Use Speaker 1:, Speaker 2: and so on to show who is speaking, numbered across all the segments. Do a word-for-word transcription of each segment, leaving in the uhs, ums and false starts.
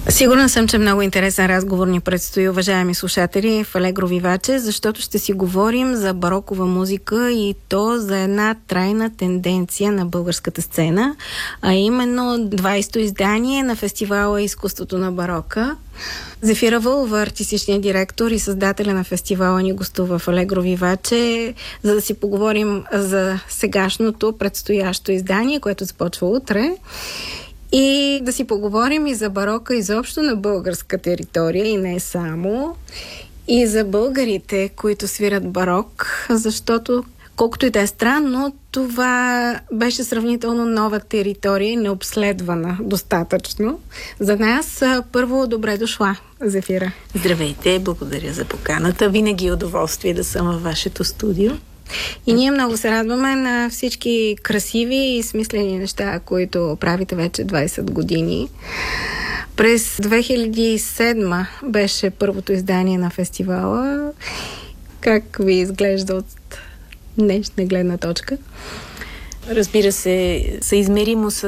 Speaker 1: Сигурна съм, че много интересен разговор ни предстои, уважаеми слушатели, в Алегро Виваче, защото ще си говорим за барокова музика и то за една трайна тенденция на българската сцена, а именно двайсето издание на фестивала Изкуството на барока. Зефира Вълова, артистичният директор и създателя на фестивала, ни гостува в Алегро Виваче, за да си поговорим за сегашното предстоящо издание, което започва утре. И да си поговорим и за барока изобщо на българска територия и не само. И за българите, които свират барок, защото колкото и да е странно, това беше сравнително нова територия и необследвана достатъчно. За нас първо добре дошла, Зефира.
Speaker 2: Здравейте, благодаря за поканата. Винаги е удоволствие да съм във вашето студио.
Speaker 1: И ние много се радваме на всички красиви и смислени неща, които правите вече двайсет години. През две хиляди и седма беше първото издание на фестивала. Как ви изглежда от днешна гледна точка?
Speaker 2: Разбира се, съизмеримо с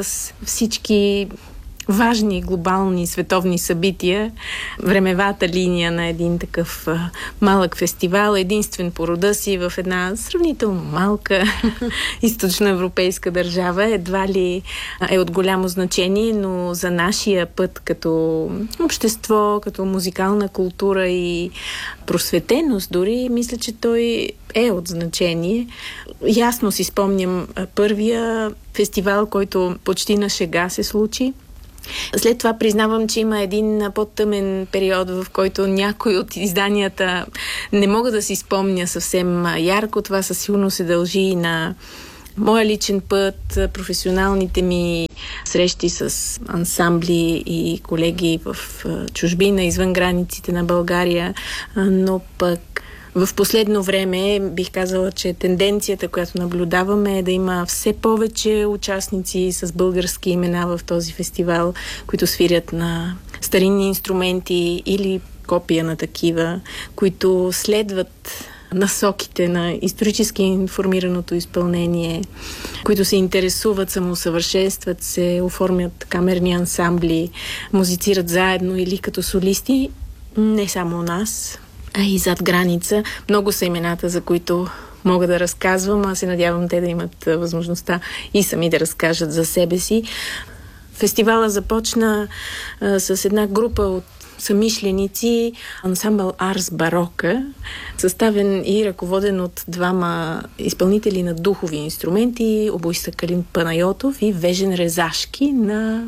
Speaker 2: всички важни глобални световни събития, времевата линия на един такъв а, малък фестивал, единствен по рода си в една сравнително малка източноевропейска държава, едва ли е от голямо значение, но за нашия път като общество, като музикална култура и просветеност дори, мисля, че той е от значение. Ясно си спомням първия фестивал, който почти на шега се случи. След това признавам, че има един по-тъмен период, в който някои от изданията не мога да си спомня съвсем ярко. Това със сигурно се дължи и на моя личен път, професионалните ми срещи с ансамбли и колеги в чужбина, извън границите на България, но пък в последно време бих казала, че тенденцията, която наблюдаваме, е да има все повече участници с български имена в този фестивал, които свирят на старинни инструменти или копия на такива, които следват насоките на исторически информираното изпълнение, които се интересуват, самоусъвършенстват се, оформят камерни ансамбли, музицират заедно или като солисти, не само у нас, а и зад граница. Много са имената, за които мога да разказвам, а се надявам те да имат възможността и сами да разкажат за себе си. Фестивала започна а, с една група от съмишленици, ансамбъл Арс Барока, съставен и ръководен от двама изпълнители на духови инструменти, обойста Калин Панайотов и Вежен Резашки на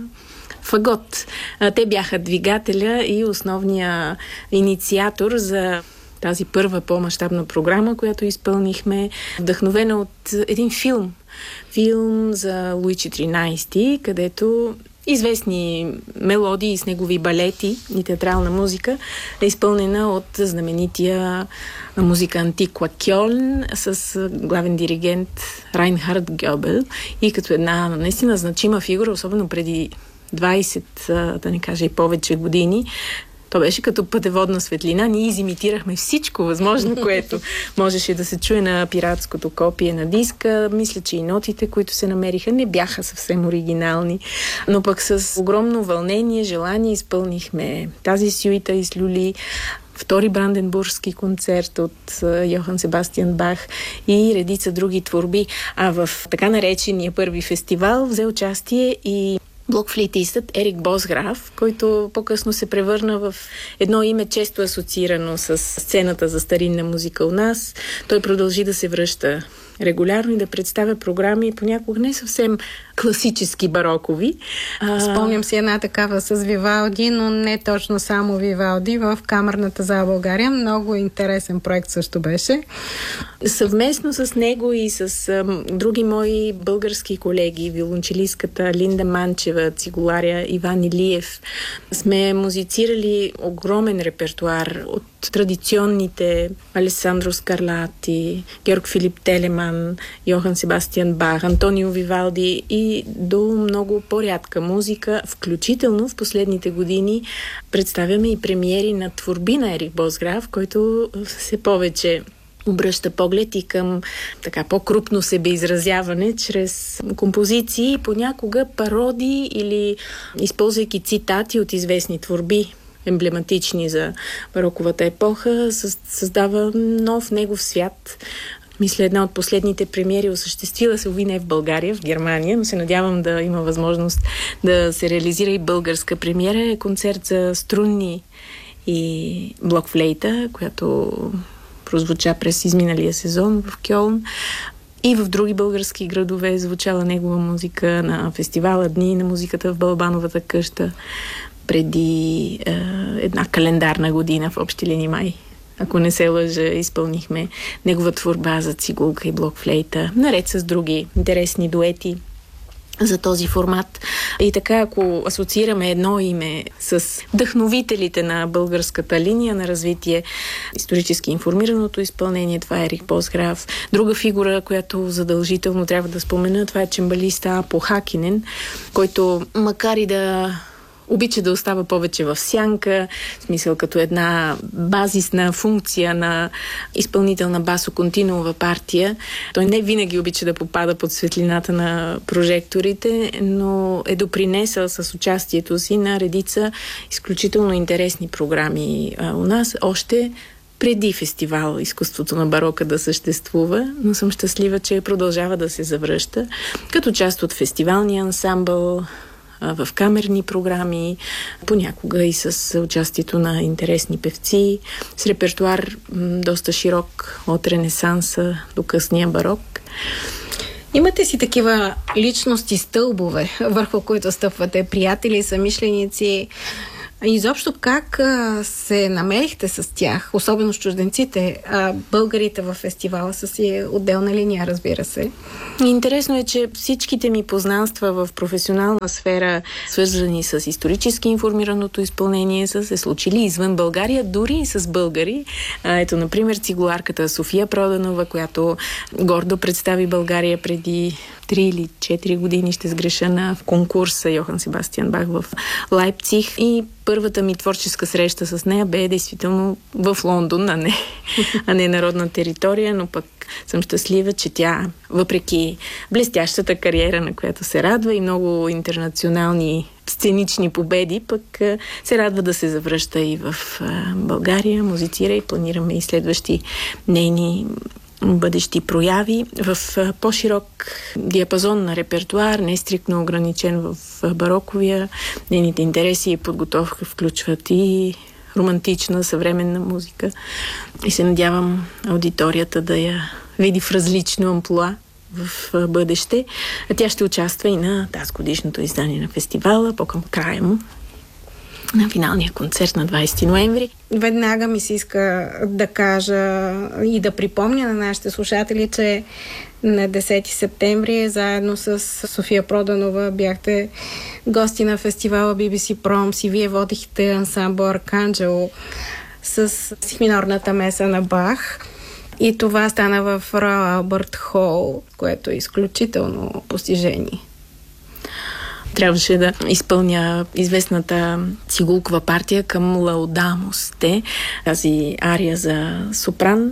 Speaker 2: фагот. Те бяха двигателя и основния инициатор за тази първа по-мащабна програма, която изпълнихме, вдъхновена от един филм. Филм за Луи четиринайсети, където известни мелодии с негови балети и театрална музика е изпълнена от знаменития музикант Икла Кьолн с главен диригент Райнхард Гьобел и като една наистина значима фигура, особено преди двайсет, да не кажа и повече години. То беше като пътеводна светлина. Ние изимитирахме всичко възможно, което можеше да се чуе на пиратското копие на диска. Мисля, че и нотите, които се намериха, не бяха съвсем оригинални. Но пък с огромно вълнение, желание изпълнихме тази сюита из люли, втори бранденбургски концерт от Йохан Себастиан Бах и редица други творби. А в така наречения първи фестивал взе участие и блокфлейтистът Ерик Босграф, който по-късно се превърна в едно име често асоциирано с сцената за старинна музика у нас. Той продължи да се връща регулярно и да представя програми, понякога не съвсем класически барокови.
Speaker 1: Спомням си една такава с Вивалди, но не точно само Вивалди, в Камерната зала България. Много интересен проект също беше.
Speaker 2: Съвместно с него и с а, други мои български колеги, виолончелистката Линда Манчева, цигуларя Иван Илиев, сме музицирали огромен репертуар от традиционните Алесандро Скарлати, Георг Филип Телеман, Йохан Себастиан Бах, Антонио Вивалди и до много по-рядка музика, включително в последните години представяме и премиери на творби на Ерик Босграф, който все повече обръща поглед и към така по-крупно себеизразяване чрез композиции, понякога пародии или използвайки цитати от известни творби, емблематични за бароковата епоха, създава нов негов свят. Мисля, една от последните премиери осъществила се, уви не в България, в Германия, но се надявам да има възможност да се реализира и българска премиера. Е концерт за струнни и блокфлейта, която прозвуча през изминалия сезон в Кьолн. И в други български градове е звучала негова музика на фестивала Дни на музиката в Балабановата къща преди е, една календарна година, в общи линии май. Ако не се лъжа, изпълнихме негова творба за цигулка и блокфлейта, наред с други интересни дуети за този формат. И така, ако асоциираме едно име с вдъхновителите на българската линия на развитие, исторически информираното изпълнение, това е Ерик Босграф. Друга фигура, която задължително трябва да спомена, това е чембалиста Апо Хакинен, който макар и да обича да остава повече в сянка, в смисъл като една базисна функция на изпълнителна басо-континуова партия. Той не винаги обича да попада под светлината на прожекторите, но е допринесъл с участието си на редица изключително интересни програми а, у нас. Още преди фестивал изкуството на барока да съществува, но съм щастлива, че продължава да се завръща като част от фестивалния ансамбъл, в камерни програми, понякога и с участието на интересни певци, с репертуар м, доста широк от Ренесанса до късния барок.
Speaker 1: Имате си такива личности стълбове, върху които стъпвате, приятели, съмишленици. Изобщо как а, се намерихте с тях, особено с чужденците, а българите във фестивала са си отделна линия, разбира се.
Speaker 2: Интересно е, че всичките ми познанства в професионална сфера, свързани с исторически информираното изпълнение, са се случили извън България, дори и с българи. А, ето, например, цигуларката София Проданова, която гордо представи България преди три или четири години, ще сгреша, на конкурса Йохан Себастиан Бах в Лайпциг. И първата ми творческа среща с нея бе действително в Лондон, а не, а не народна територия, но пък съм щастлива, че тя, въпреки блестящата кариера, на която се радва и много интернационални сценични победи, пък се радва да се завръща и в България, музицира и планираме и следващи нейни бъдещи прояви в по-широк диапазон на репертуар, не стриктно ограничен в бароковия. Нейните интереси и подготовка включват и романтична, съвременна музика. И се надявам аудиторията да я види в различно амплоа в бъдеще. А тя ще участва и на тази годишното издание на фестивала, по-към края му, на финалния концерт на двайсети ноември.
Speaker 1: Веднага ми се иска да кажа и да припомня на нашите слушатели, че на десети септември заедно с София Проданова бяхте гости на фестивала Би Би Си Промс и вие водихте ансамбъл Арканджело с сихминорната меса на Бах. И това стана в Роял Албърт Хол, което е изключително постижение.
Speaker 2: Трябваше да изпълня известната цигулкова партия към Лаудамус Те, тази ария за сопран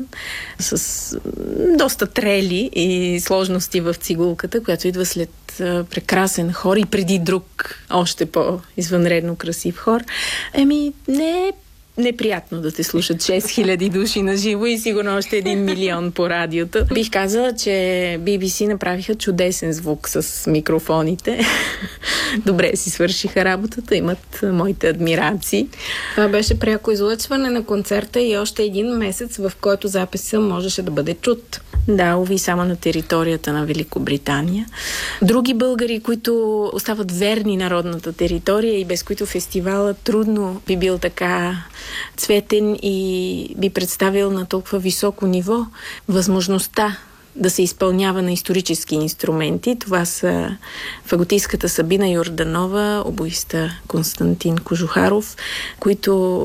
Speaker 2: с доста трели и сложности в цигулката, която идва след прекрасен хор и преди друг още по-извънредно красив хор. Еми, не е неприятно да те слушат шест хиляди души на живо и сигурно още един милион по радиото. Бих казала, че Би Би Си направиха чудесен звук с микрофоните. Добре си свършиха работата, имат моите адмирации.
Speaker 1: Това беше пряко излъчване на концерта и още един месец, в който записа можеше да бъде чут.
Speaker 2: Да, уви, само на територията на Великобритания. Други българи, които остават верни на родната територия и без които фестивала трудно би бил така цветен и би представил на толкова високо ниво възможността да се изпълнява на исторически инструменти. Това са фаготистката Сабина Йорданова, обоиста Константин Кожухаров, които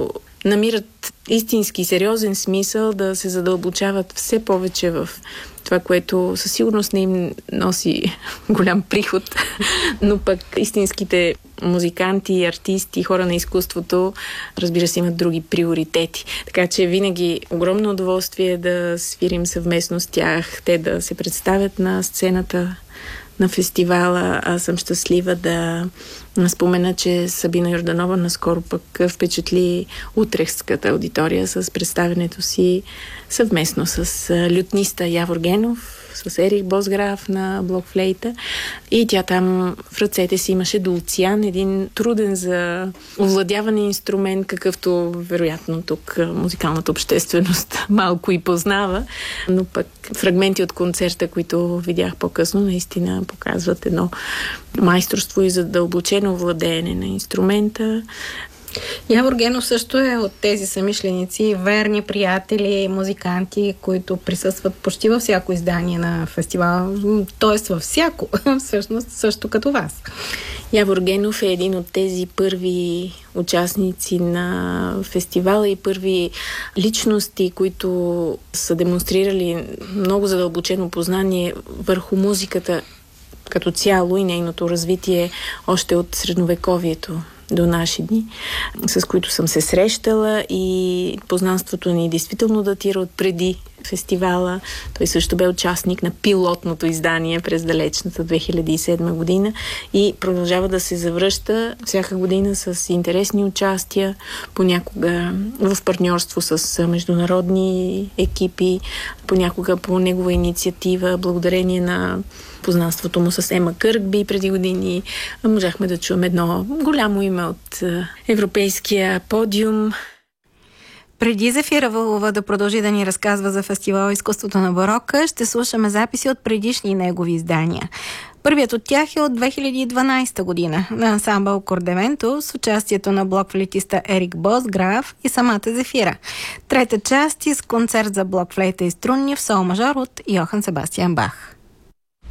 Speaker 2: намират истински сериозен смисъл, да се задълбочават все повече в това, което със сигурност не им носи голям приход, но пък истинските музиканти, артисти, хора на изкуството, разбира се, имат други приоритети. Така че винаги огромно удоволствие да свирим съвместно с тях, те да се представят на сцената на фестивала. Аз съм щастлива да спомена, че Сабина Йорданова наскоро пък впечатли утрехтската аудитория с представянето си съвместно с лютниста Явор Генов, с Ерик Босграф на блокфлейта. И тя там в ръцете си имаше дулциан, един труден за овладяване инструмент, какъвто вероятно тук музикалната общественост малко и познава. Но пък фрагменти от концерта, които видях по-късно, наистина показват едно майсторство и задълбочено владеене на инструмента.
Speaker 1: Явор Генов също е от тези самишленици, верни приятели, музиканти, които присъстват почти във всяко издание на фестивала, т.е. във всяко, всъщност също като вас.
Speaker 2: Явор Генов е един от тези първи участници на фестивала и първи личности, които са демонстрирали много задълбочено познание върху музиката като цяло и нейното развитие още от средновековието до наши дни, с които съм се срещала, и познанството ни действително датира от преди фестивала. Той също бе участник на пилотното издание през далечната две хиляди и седма година и продължава да се завръща всяка година с интересни участия, понякога в партньорство с международни екипи, понякога по негова инициатива, благодарение на познанството му с Ема Къркби преди години. Можахме да чуем едно голямо име от европейския подиум.
Speaker 1: Преди Зефира Вълова да продължи да ни разказва за фестивал Изкуството на барока, ще слушаме записи от предишни негови издания. Първият от тях е от две хиляди и дванадесета година на ансамбъл Кордевенто с участието на блокфлейтиста Ерик Босграф и самата Зефира. Трета част е с концерт за блокфлейта и струнни в сол мажор от Йохан Себастиан Бах.